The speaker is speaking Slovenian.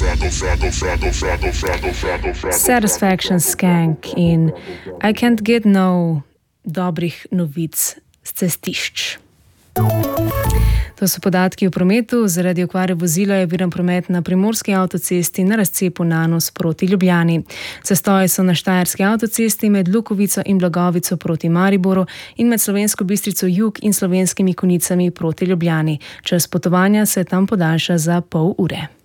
Satisfaction Skank in I Can't Get No dobrih novic z cestišč. To so podatki o prometu. Zaradi okvare vozila je oviran promet na primorski avtocesti na razcepu Nanos proti Ljubljani. Zastoji so na štajerski avtocesti med Lukovico in Blagovico proti Mariboru in med Slovensko Bistrico jug in Slovenskimi Konjicami proti Ljubljani. Čas potovanja se tam podaljša za pol ure.